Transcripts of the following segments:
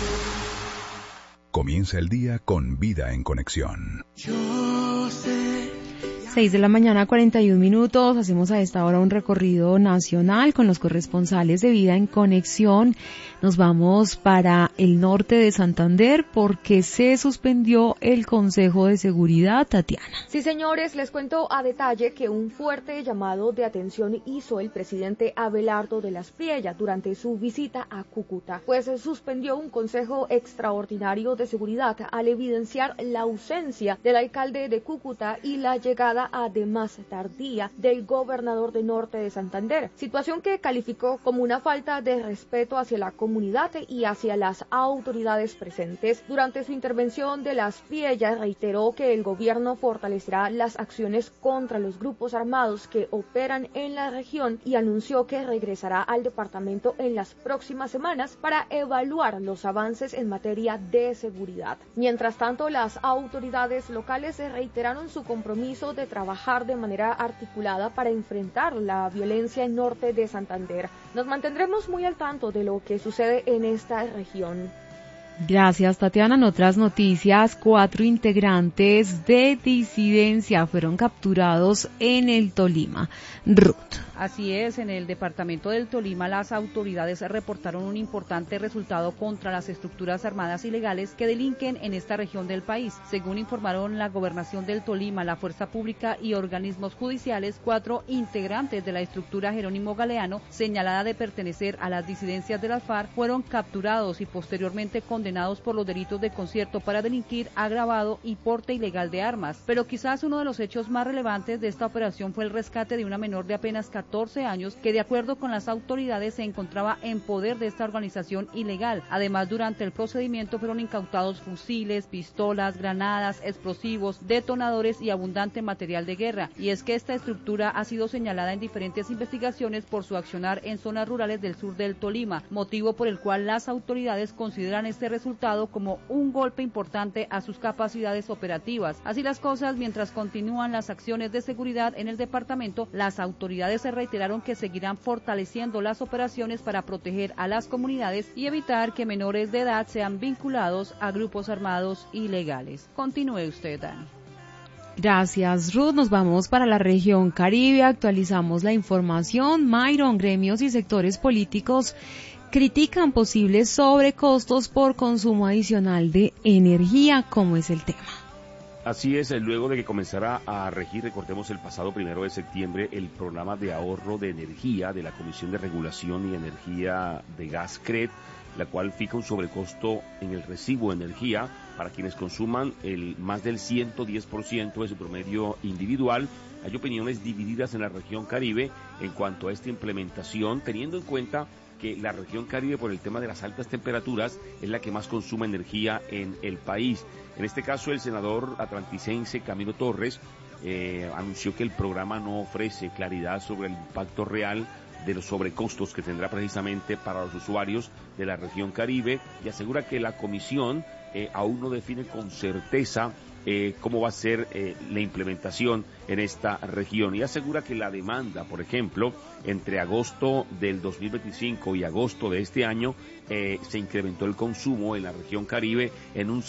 Comienza el día con Vida en Conexión. 6:41 a.m. Hacemos a esta hora un recorrido nacional con los corresponsales de Vida en Conexión. Nos vamos para el norte de Santander porque se suspendió el Consejo de Seguridad, Tatiana. Sí, señores, les cuento a detalle que un fuerte llamado de atención hizo el presidente Abelardo de las Priella durante su visita a Cúcuta, pues suspendió un Consejo Extraordinario de Seguridad al evidenciar la ausencia del alcalde de Cúcuta y la llegada además tardía del gobernador de Norte de Santander, situación que calificó como una falta de respeto hacia la comunidad y hacia las autoridades presentes. Durante su intervención, de las Priella reiteró que el gobierno fortalecerá las acciones contra los grupos armados que operan en la región y anunció que regresará al departamento en las próximas semanas para evaluar los avances en materia de seguridad. Mientras tanto, las autoridades locales reiteraron su compromiso de trabajar de manera articulada para enfrentar la violencia en Norte de Santander. Nos mantendremos muy al tanto de lo que sucede en esta región. Gracias, Tatiana. En otras noticias, 4 integrantes de disidencia fueron capturados en el Tolima. Ruth. Así es, en el departamento del Tolima las autoridades reportaron un importante resultado contra las estructuras armadas ilegales que delinquen en esta región del país. Según informaron la Gobernación del Tolima, la Fuerza Pública y organismos judiciales, 4 integrantes de la estructura Jerónimo Galeano, señalada de pertenecer a las disidencias de las FARC, fueron capturados y posteriormente condenados por los delitos de concierto para delinquir, agravado y porte ilegal de armas. Pero quizás uno de los hechos más relevantes de esta operación fue el rescate de una menor de apenas 14 años que, de acuerdo con las autoridades, se encontraba en poder de esta organización ilegal. Además, durante el procedimiento fueron incautados fusiles, pistolas, granadas, explosivos, detonadores y abundante material de guerra. Y es que esta estructura ha sido señalada en diferentes investigaciones por su accionar en zonas rurales del sur del Tolima, motivo por el cual las autoridades consideran este resultado como un golpe importante a sus capacidades operativas. Así las cosas, mientras continúan las acciones de seguridad en el departamento, las autoridades se reiteraron que seguirán fortaleciendo las operaciones para proteger a las comunidades y evitar que menores de edad sean vinculados a grupos armados ilegales. Continúe usted, Dani. Gracias, Ruth. Nos vamos para la región Caribe, actualizamos la información. Myron, gremios y sectores políticos critican posibles sobrecostos por consumo adicional de energía. ¿Cómo es el tema? Así es, luego de que comenzara a regir, recordemos, el pasado 1 de septiembre, el programa de ahorro de energía de la Comisión de Regulación y Energía de Gas CRED, la cual fija un sobrecosto en el recibo de energía para quienes consuman más del 110% de su promedio individual. Hay opiniones divididas en la región Caribe en cuanto a esta implementación, teniendo en cuenta que la región Caribe, por el tema de las altas temperaturas, es la que más consume energía en el país. En este caso, el senador atlanticense Camilo Torres anunció que el programa no ofrece claridad sobre el impacto real de los sobrecostos que tendrá precisamente para los usuarios de la región Caribe, y asegura que la comisión aún no define con certeza cómo va a ser la implementación en esta región, y asegura que la demanda, por ejemplo, entre agosto del 2025 y agosto de este año, se incrementó el consumo en la región Caribe en un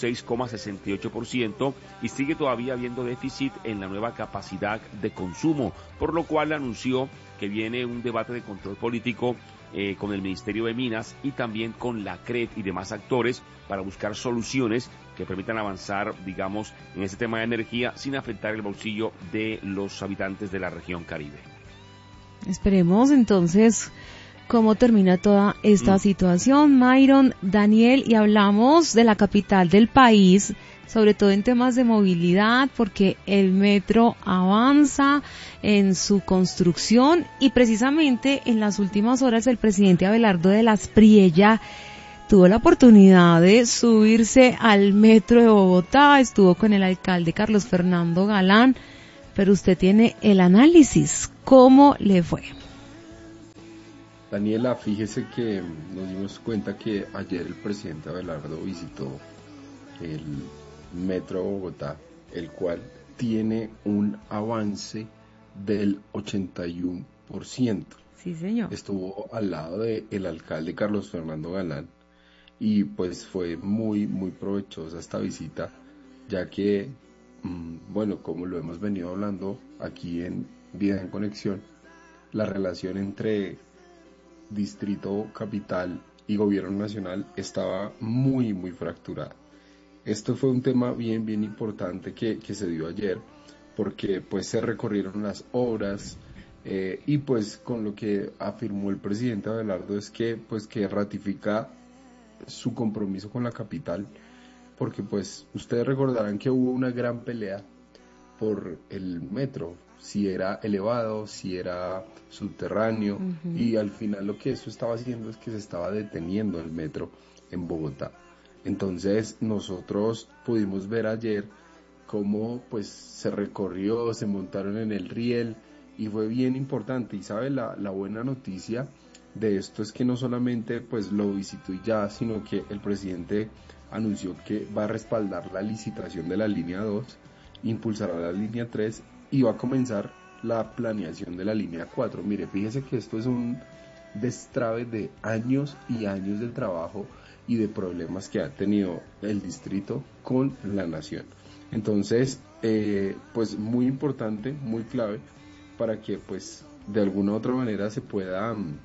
6,68% y sigue todavía habiendo déficit en la nueva capacidad de consumo, por lo cual anunció que viene un debate de control político con el Ministerio de Minas y también con la CRED y demás actores para buscar soluciones que permitan avanzar, digamos, en este tema de energía sin afectar el bolsillo de los habitantes de la región Caribe. Esperemos entonces cómo termina toda esta situación. Myron, Daniel, y hablamos de la capital del país, sobre todo en temas de movilidad, porque el metro avanza en su construcción y precisamente en las últimas horas el presidente Abelardo de las Priella tuvo la oportunidad de subirse al metro de Bogotá, estuvo con el alcalde Carlos Fernando Galán, pero usted tiene el análisis. ¿Cómo le fue? Daniela, fíjese que nos dimos cuenta que ayer el presidente Abelardo visitó el Metro Bogotá, el cual tiene un avance del 81%. Sí, señor. Estuvo al lado del alcalde Carlos Fernando Galán y pues fue muy, muy provechosa esta visita, ya que, bueno, como lo hemos venido hablando aquí en Vida en Conexión, la relación entre Distrito Capital y Gobierno Nacional estaba muy, muy fracturada. Esto fue un tema bien, bien importante que se dio ayer, porque pues se recorrieron las obras y pues con lo que afirmó el presidente Abelardo es que pues que ratifica su compromiso con la capital, porque pues ustedes recordarán que hubo una gran pelea por el metro, si era elevado, si era subterráneo, y al final lo que eso estaba haciendo es que se estaba deteniendo el metro en Bogotá. Entonces nosotros pudimos ver ayer cómo pues se recorrió, se montaron en el riel y fue bien importante. Y sabe, la buena noticia de esto es que no solamente pues lo visitó y ya, sino que el presidente anunció que va a respaldar la licitación de la línea 2, impulsará la línea 3 y va a comenzar la planeación de la línea 4. Mire, fíjese que esto es un destrave de años y años de trabajo y de problemas que ha tenido el distrito con la nación. Entonces, pues muy importante, muy clave para que pues de alguna u otra manera se puedan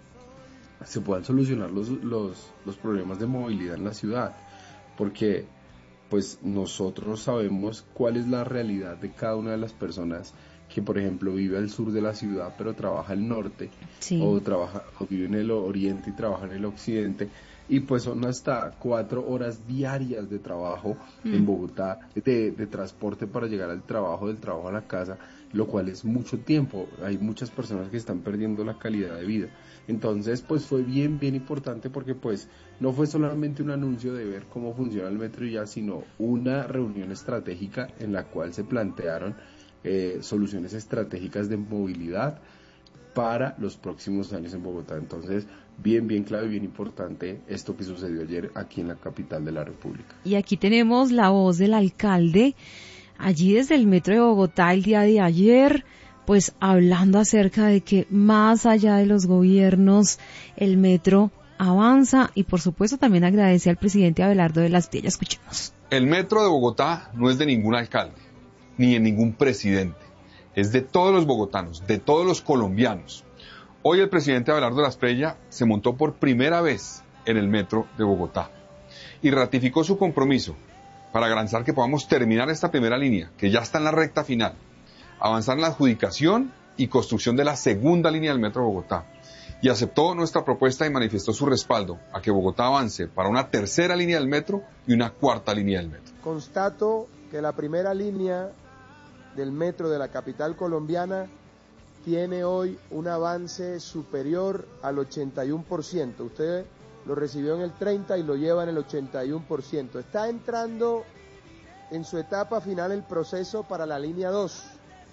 solucionar los problemas de movilidad en la ciudad, porque pues nosotros sabemos cuál es la realidad de cada una de las personas que por ejemplo vive al sur de la ciudad pero trabaja al norte, sí, o vive en el oriente y trabaja en el occidente, y pues son hasta 4 horas diarias de trabajo en Bogotá, de transporte para llegar al trabajo, del trabajo a la casa, lo cual es mucho tiempo. Hay muchas personas que están perdiendo la calidad de vida. Entonces pues fue bien importante, porque pues no fue solamente un anuncio de ver cómo funciona el metro y ya, sino una reunión estratégica en la cual se plantearon soluciones estratégicas de movilidad para los próximos años en Bogotá. Entonces, bien clave y bien importante esto que sucedió ayer aquí en la capital de la República. Y aquí tenemos la voz del alcalde, allí desde el metro de Bogotá el día de ayer, pues hablando acerca de que más allá de los gobiernos, el metro avanza, y por supuesto también agradece al presidente Abelardo de las Espriella. Escuchemos. El metro de Bogotá no es de ningún alcalde, ni de ningún presidente. Es de todos los bogotanos, de todos los colombianos. Hoy el presidente Abelardo de las Espriella se montó por primera vez en el metro de Bogotá y ratificó su compromiso para garantizar que podamos terminar esta primera línea, que ya está en la recta final, avanzar en la adjudicación y construcción de la segunda línea del metro de Bogotá. Y aceptó nuestra propuesta y manifestó su respaldo a que Bogotá avance para una tercera línea del metro y una cuarta línea del metro. Constato que la primera línea del metro de la capital colombiana tiene hoy un avance superior al 81%. Usted lo recibió en el 30% y lo lleva en el 81%. Está entrando en su etapa final el proceso para la línea 2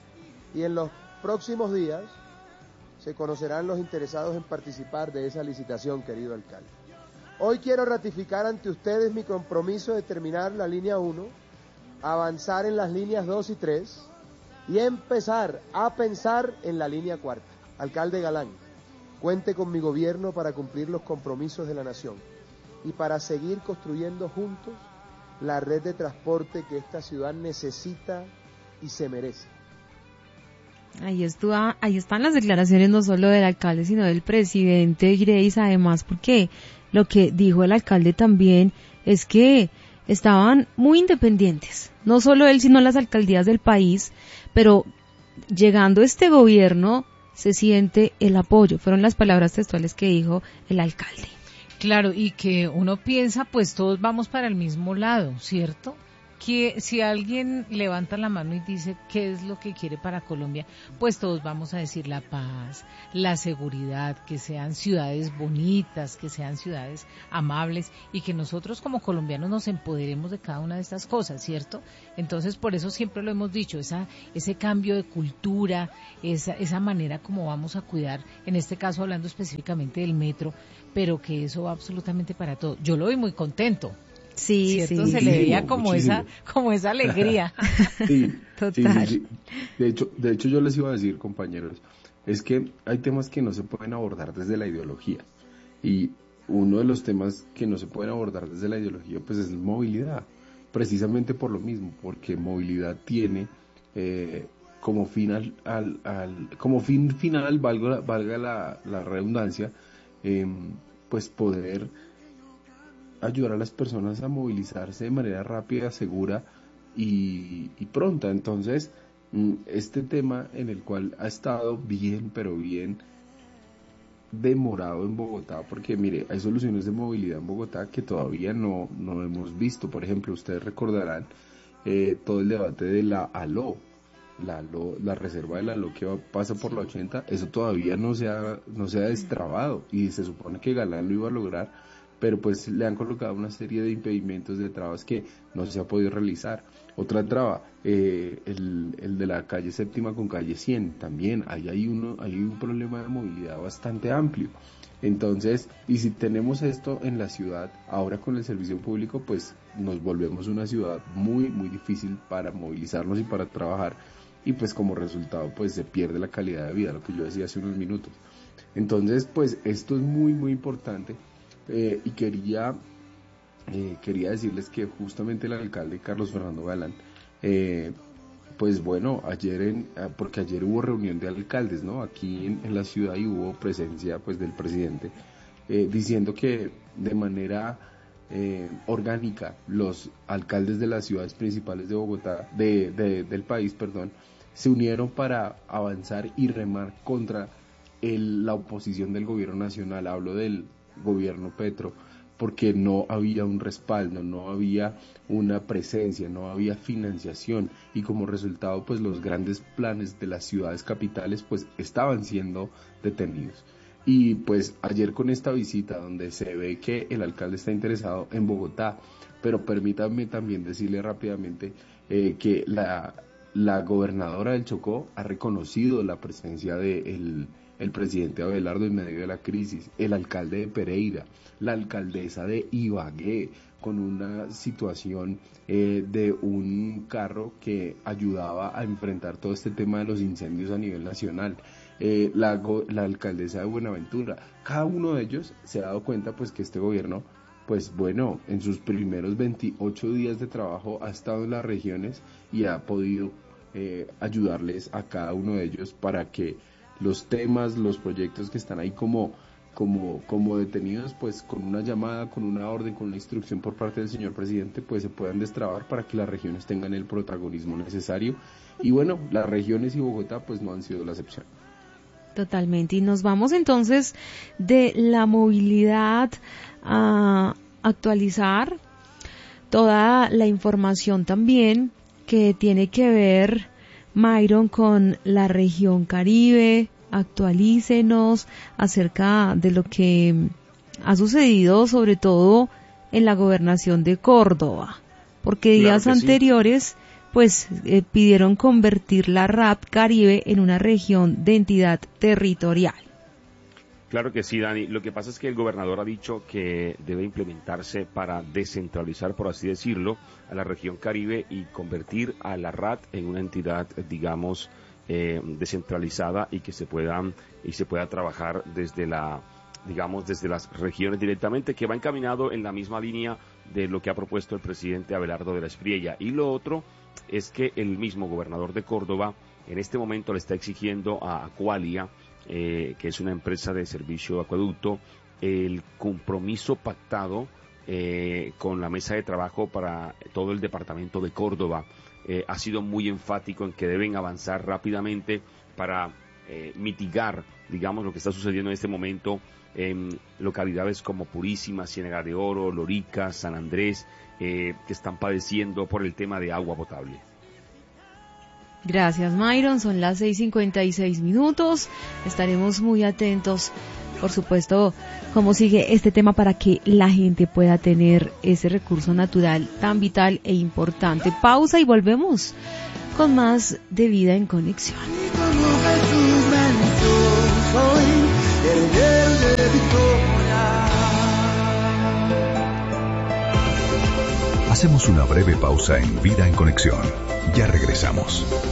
y en los próximos días se conocerán los interesados en participar de esa licitación, querido alcalde. Hoy quiero ratificar ante ustedes mi compromiso de terminar la línea 1, avanzar en las líneas 2 y 3 y empezar a pensar en la línea 4. Alcalde Galán, cuente con mi gobierno para cumplir los compromisos de la nación y para seguir construyendo juntos la red de transporte que esta ciudad necesita y se merece. Ahí están las declaraciones no solo del alcalde, sino del presidente Grace, además, porque lo que dijo el alcalde también es que estaban muy independientes, no solo él, sino las alcaldías del país, pero llegando este gobierno se siente el apoyo, fueron las palabras textuales que dijo el alcalde. Claro, y que uno piensa, pues todos vamos para el mismo lado, ¿cierto? Que si alguien levanta la mano y dice qué es lo que quiere para Colombia, pues todos vamos a decir la paz, la seguridad, que sean ciudades bonitas, que sean ciudades amables y que nosotros como colombianos nos empoderemos de cada una de estas cosas, ¿cierto? Entonces por eso siempre lo hemos dicho, ese cambio de cultura, esa manera como vamos a cuidar, en este caso hablando específicamente del metro, pero que eso va absolutamente para todo. Yo lo vi muy contento. Sí, ¿cierto? Sí, se le veía como esa alegría. Sí, total. Sí. De hecho yo les iba a decir, compañeros, es que hay temas que no se pueden abordar desde la ideología y uno de los temas que no se pueden abordar desde la ideología pues es movilidad, precisamente por lo mismo, porque movilidad tiene como fin como fin final, valga la redundancia, pues poder ayudar a las personas a movilizarse de manera rápida, segura y pronta. Entonces, este tema en el cual ha estado bien, pero bien demorado en Bogotá, porque mire, hay soluciones de movilidad en Bogotá que todavía no hemos visto. Por ejemplo, ustedes recordarán todo el debate de la ALO, la reserva de la ALO que pasa por la 80, eso todavía no se ha destrabado, y se supone que Galán lo iba a lograr, pero pues le han colocado una serie de impedimentos, de trabas que no se ha podido realizar. Otra traba, el de la calle Séptima con calle 100, también hay un problema de movilidad bastante amplio. Entonces, y si tenemos esto en la ciudad, ahora con el servicio público, pues nos volvemos una ciudad muy, muy difícil para movilizarnos y para trabajar, y pues como resultado, pues se pierde la calidad de vida, lo que yo decía hace unos minutos. Entonces, pues esto es muy, muy importante, y quería decirles que justamente el alcalde Carlos Fernando Galán, pues bueno, porque ayer hubo reunión de alcaldes, ¿no? Aquí en la ciudad, y hubo presencia pues del presidente, diciendo que de manera orgánica los alcaldes de las ciudades principales de Bogotá, del país, se unieron para avanzar y remar contra la oposición del gobierno nacional. Hablo del gobierno Petro, porque no había un respaldo, no había una presencia, no había financiación, y como resultado pues los grandes planes de las ciudades capitales pues estaban siendo detenidos. Y pues ayer con esta visita, donde se ve que el alcalde está interesado en Bogotá, pero permítanme también decirle rápidamente que la gobernadora del Chocó ha reconocido la presencia de el presidente Abelardo en medio de la crisis, el alcalde de Pereira, la alcaldesa de Ibagué, con una situación de un carro que ayudaba a enfrentar todo este tema de los incendios a nivel nacional, la alcaldesa de Buenaventura. Cada uno de ellos se ha dado cuenta pues que este gobierno, pues bueno, en sus primeros 28 días de trabajo ha estado en las regiones y ha podido ayudarles a cada uno de ellos para que los temas, los proyectos que están ahí como detenidos, pues con una llamada, con una orden, con una instrucción por parte del señor presidente, pues se puedan destrabar para que las regiones tengan el protagonismo necesario. Y bueno, las regiones y Bogotá pues no han sido la excepción. Totalmente. Y nos vamos entonces de la movilidad a actualizar toda la información también que tiene que ver, Myron, con la región Caribe. Actualícenos acerca de lo que ha sucedido, sobre todo en la gobernación de Córdoba, porque días anteriores pues pidieron convertir la RAP Caribe en una región de entidad territorial. Claro que sí, Dani. Lo que pasa es que el gobernador ha dicho que debe implementarse para descentralizar, por así decirlo, a la región Caribe y convertir a la RAT en una entidad, digamos, descentralizada, y que se pueda trabajar desde desde las regiones directamente, que va encaminado en la misma línea de lo que ha propuesto el presidente Abelardo de la Espriella. Y lo otro es que el mismo gobernador de Córdoba en este momento le está exigiendo a Aqualia, que es una empresa de servicio de acueducto, el compromiso pactado con la mesa de trabajo para todo el departamento de Córdoba. Ha sido muy enfático en que deben avanzar rápidamente para mitigar, digamos, lo que está sucediendo en este momento en localidades como Purísima, Ciénaga de Oro, Lorica, San Andrés, que están padeciendo por el tema de agua potable. Gracias, Myron. Son las 6:56. Estaremos muy atentos, por supuesto, cómo sigue este tema para que la gente pueda tener ese recurso natural tan vital e importante. Pausa y volvemos con más de Vida en Conexión. Hacemos una breve pausa en Vida en Conexión. Ya regresamos.